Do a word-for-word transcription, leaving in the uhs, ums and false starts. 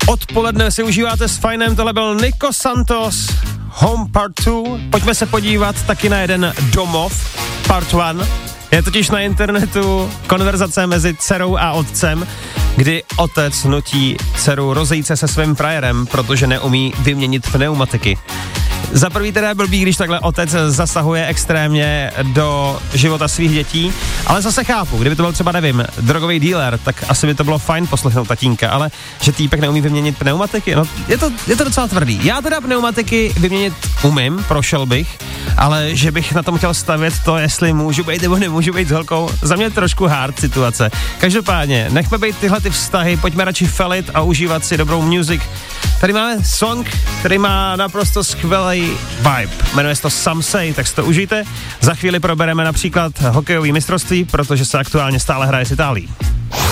Odpoledne si užíváte s Fajnem, tohle byl Nico Santos, Home Part dva. Pojďme se podívat taky na jeden domov, Part jedna. Je totiž na internetu konverzace mezi dcerou a otcem, kdy otec nutí dceru rozejít se se svým frajerem, protože neumí vyměnit pneumatiky. Za prvý teda blbý, když takhle otec zasahuje extrémně do života svých dětí, ale zase chápu, kdyby to byl třeba, nevím, drogový dealer, tak asi by to bylo fajn poslechnout tatínka, ale že týpek neumí vyměnit pneumatiky, no je to, je to docela tvrdý. Já teda pneumatiky vyměnit umím, prošel bych, ale že bych na tom chtěl stavět to, jestli můžu být nebo nemůžu být s holkou, za mě trošku hard situace. Každopádně, nechme být tyhle ty vztahy, pojďme radši felit a užívat si dobrou music. Tady máme song, který má naprosto skvělý vibe. Jmenuje se to Some Say, tak si to užijte. Za chvíli probereme například hokejový mistrovství, protože se aktuálně stále hraje s Itálií.